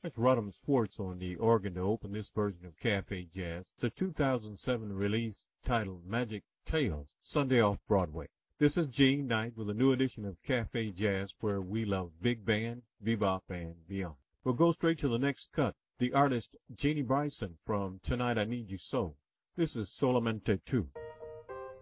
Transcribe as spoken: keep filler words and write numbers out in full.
That's Rodham Swartz on the organ to open this version of Cafe Jazz, the two thousand seven release titled Magic Tales, Sunday off Broadway. This is Gene Knight with a new edition of Cafe Jazz where we love big band, bebop, and beyond. We'll go straight to the next cut, the artist Jeannie Bryson from Tonight I Need You So. This is Solamente two.